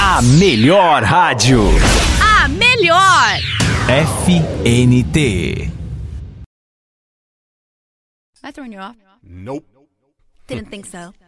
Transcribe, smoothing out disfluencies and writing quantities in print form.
A melhor rádio. A melhor. FNT. Vai turn you off? Nope. Didn't think so.